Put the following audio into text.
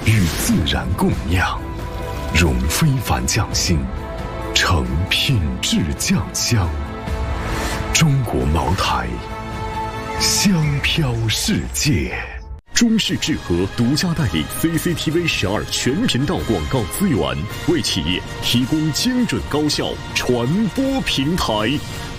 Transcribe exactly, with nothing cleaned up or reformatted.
与自然共酿，融非凡匠心，成品质酱香。中国茅台，香飘世界。中式智和独家代理 C C T V 十二全频道广告资源，为企业提供精准高效传播平台。